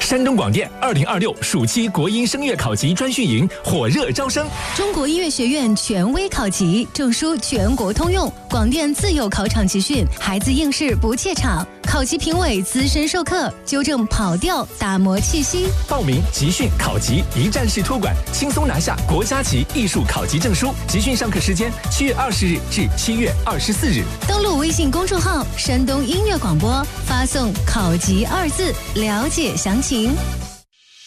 山东广电2026暑期国音声乐考级专训营火热招生， 中国音乐学院权威考级，证书全国通用，广电自有考场集训，孩子应试不怯场，考级评委资深授课，纠正跑调，打磨气息。 报名集训考级一站式托管，轻松拿下国家级艺术考级证书。集训上课时间7月20日至7月24日。 登录微信公众号山东音乐广播，发送考级2字了解详情。